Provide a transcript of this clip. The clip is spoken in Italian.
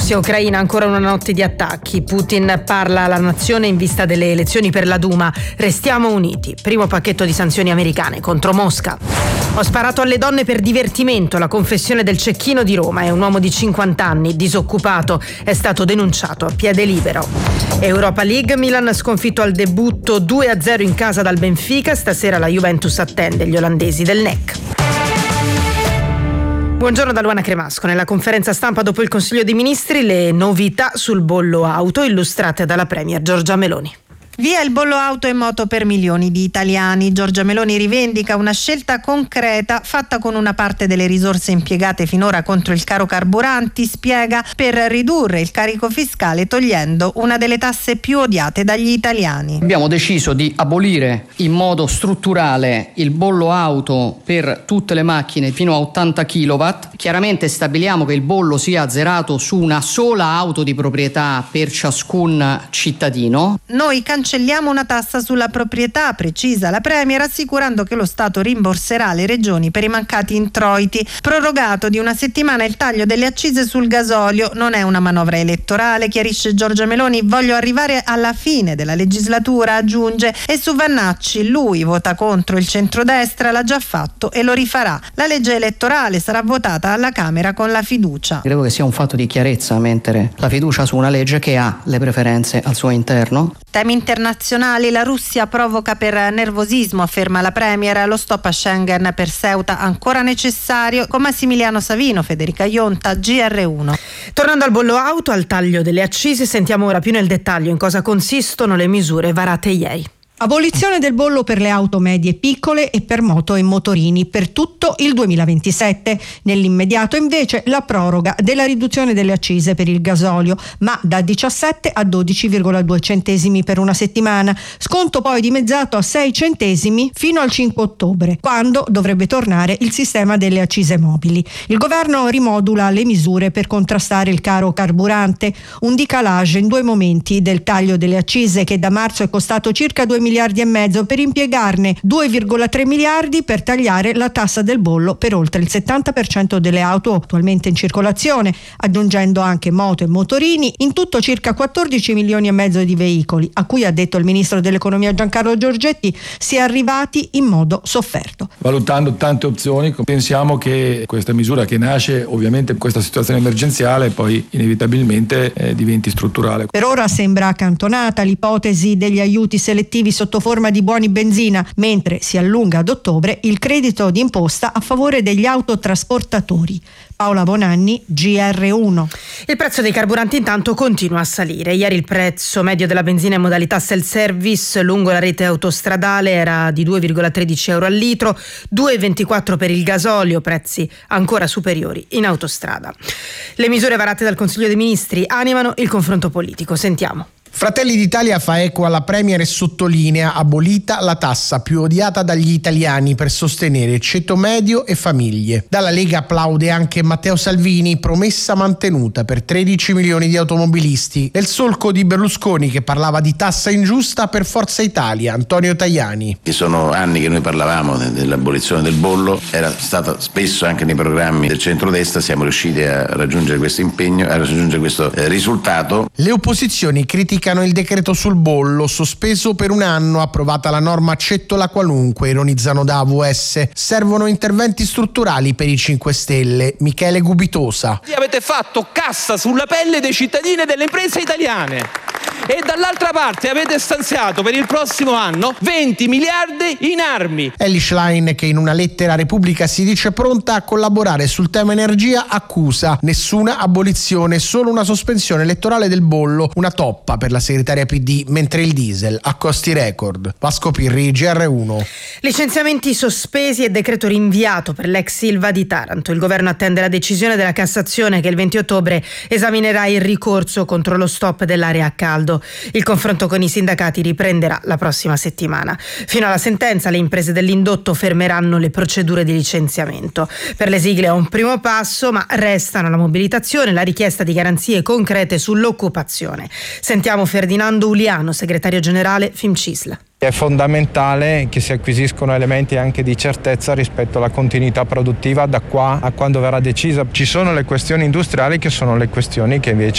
Russia-Ucraina, ancora una notte di attacchi. Putin parla alla nazione in vista delle elezioni per la Duma. Restiamo uniti. Primo pacchetto di sanzioni americane contro Mosca. Ho sparato alle donne per divertimento. La confessione del cecchino di Roma. È un uomo di 50 anni, disoccupato. È stato denunciato a piede libero. Europa League, Milan sconfitto al debutto 2-0 in casa dal Benfica. Stasera la Juventus attende gli olandesi del NEC. Buongiorno da Luana Cremasco. Nella conferenza stampa dopo il Consiglio dei Ministri le novità sul bollo auto illustrate dalla Premier Giorgia Meloni. Via il bollo auto e moto per milioni di italiani. Giorgia Meloni rivendica una scelta concreta fatta con una parte delle risorse impiegate finora contro il caro carburanti, spiega, per ridurre il carico fiscale togliendo una delle tasse più odiate dagli italiani. Abbiamo deciso di abolire in modo strutturale il bollo auto per tutte le macchine fino a 80 kW. Chiaramente stabiliamo che il bollo sia azzerato su una sola auto di proprietà per ciascun cittadino. Noi cancelliamo una tassa sulla proprietà, precisa la Premier, assicurando che lo Stato rimborserà alle regioni per i mancati introiti. Prorogato di una settimana il taglio delle accise sul gasolio. Non è una manovra elettorale, chiarisce Giorgia Meloni. Voglio arrivare alla fine della legislatura, aggiunge. E su Vannacci, lui vota contro il centrodestra, l'ha già fatto e lo rifarà. La legge elettorale sarà votata alla Camera con la fiducia. Credo che sia un fatto di chiarezza mettere la fiducia su una legge che ha le preferenze al suo interno. Temi internazionali, la Russia provoca per nervosismo, afferma la Premier. Lo stop a Schengen per Ceuta ancora necessario. Con Massimiliano Savino, Federica Ionta, GR1. Tornando al bollo auto, al taglio delle accise, sentiamo ora più nel dettaglio in cosa consistono le misure varate ieri. Abolizione del bollo per le auto medie e piccole e per moto e motorini per tutto il 2027. Nell'immediato invece la proroga della riduzione delle accise per il gasolio, ma da 17 a 12,2 centesimi per una settimana. Sconto poi dimezzato a 6 centesimi fino al 5 ottobre, quando dovrebbe tornare il sistema delle accise mobili. Il governo rimodula le misure per contrastare il caro carburante. Un decalage in due momenti del taglio delle accise che da marzo è costato circa 2 miliardi e mezzo per impiegarne 2,3 miliardi per tagliare la tassa del bollo per oltre il 70% delle auto attualmente in circolazione, aggiungendo anche moto e motorini, in tutto circa 14 milioni e mezzo di veicoli, a cui ha detto il ministro dell'economia Giancarlo Giorgetti si è arrivati in modo sofferto. Valutando tante opzioni, pensiamo che questa misura che nasce ovviamente in questa situazione emergenziale poi inevitabilmente diventi strutturale. Per ora sembra accantonata l'ipotesi degli aiuti selettivi sotto forma di buoni benzina, mentre si allunga ad ottobre il credito d'imposta a favore degli autotrasportatori. Paola Bonanni, GR1. Il prezzo dei carburanti intanto continua a salire. Ieri il prezzo medio della benzina in modalità self-service lungo la rete autostradale era di 2,13 euro al litro, 2,24 per il gasolio, prezzi ancora superiori in autostrada. Le misure varate dal Consiglio dei Ministri animano il confronto politico. Sentiamo. Fratelli d'Italia fa eco alla Premier e sottolinea: abolita la tassa più odiata dagli italiani per sostenere ceto medio e famiglie. Dalla Lega applaude anche Matteo Salvini, promessa mantenuta per 13 milioni di automobilisti, nel solco di Berlusconi che parlava di tassa ingiusta per Forza Italia, Antonio Tajani. Che sono anni che noi parlavamo dell'abolizione del bollo, era stata spesso anche nei programmi del centrodestra, siamo riusciti a raggiungere questo impegno, a raggiungere questo risultato. Le opposizioni criticano il decreto sul bollo, sospeso per un anno, approvata la norma accettola qualunque, ironizzano da AVS. Servono interventi strutturali per i 5 Stelle. Michele Gubitosa. Avete fatto cassa sulla pelle dei cittadini e delle imprese italiane e dall'altra parte avete stanziato per il prossimo anno 20 miliardi in armi. Elly Schlein, che in una lettera a Repubblica si dice pronta a collaborare sul tema energia, accusa nessuna abolizione, solo una sospensione elettorale del bollo, una toppa per la segretaria PD, mentre il diesel a costi record. Vasco Pirri, GR1. Licenziamenti sospesi e decreto rinviato per l'ex Ilva di Taranto. Il governo attende la decisione della Cassazione che il 20 ottobre esaminerà il ricorso contro lo stop dell'area a caldo. Il confronto con i sindacati riprenderà la prossima settimana. Fino alla sentenza le imprese dell'indotto fermeranno le procedure di licenziamento. Per le sigle è un primo passo, ma restano la mobilitazione e la richiesta di garanzie concrete sull'occupazione. Sentiamo Ferdinando Uliano, segretario generale FIMCISL. È fondamentale che si acquisiscono elementi anche di certezza rispetto alla continuità produttiva da qua a quando verrà decisa. Ci sono le questioni industriali che sono le questioni che invece